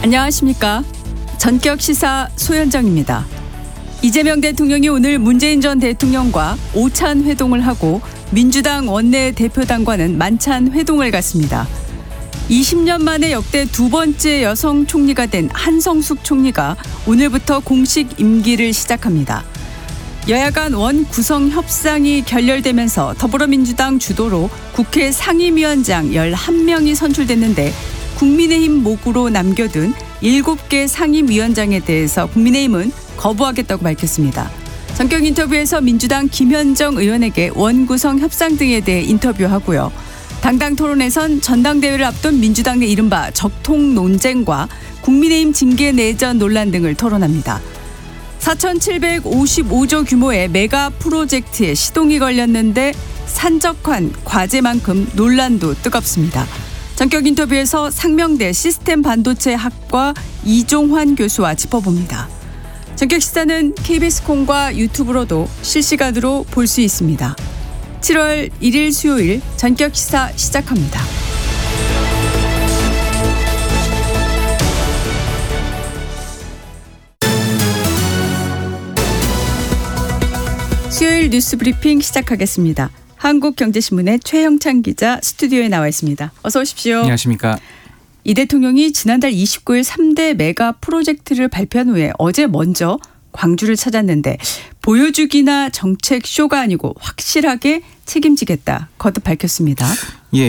안녕하십니까. 전격 시사 소현정입니다. 이재명 대통령이 오늘 문재인 전 대통령과 오찬 회동을 하고 민주당 원내대표단과는 만찬 회동을 갖습니다. 20년 만에 역대 두 번째 여성 총리가 된 한성숙 총리가 오늘부터 공식 임기를 시작합니다. 여야 간 원 구성 협상이 결렬되면서 더불어민주당 주도로 국회 상임위원장 11명이 선출됐는데 국민의힘 목으로 남겨둔 7개 상임위원장에 대해서 국민의힘은 거부하겠다고 밝혔습니다. 전격 인터뷰에서 민주당 김현정 의원에게 원구성 협상 등에 대해 인터뷰하고요. 당당 토론에선 전당대회를 앞둔 민주당 내 이른바 적통 논쟁과 국민의힘 징계 내전 논란 등을 토론합니다. 4,755조 규모의 메가 프로젝트에 시동이 걸렸는데 산적한 과제만큼 논란도 뜨겁습니다. 전격 인터뷰에서 상명대 시스템 반도체 학과 이종환 교수와 짚어봅니다. 전격 시사는 KBS 콩과 유튜브로도 실시간으로 볼 수 있습니다. 7월 1일 수요일 전격 시사 시작합니다. 수요일 뉴스 브리핑 시작하겠습니다. 한국경제신문의 최형찬 기자 스튜디오에 나와 있습니다. 어서 오십시오. 안녕하십니까. 이 대통령이 지난달 29일 3대 메가 프로젝트를 발표한 후에 어제 먼저 광주를 찾았는데 보여주기나 정책 쇼가 아니고 확실하게 책임지겠다 거듭 밝혔습니다.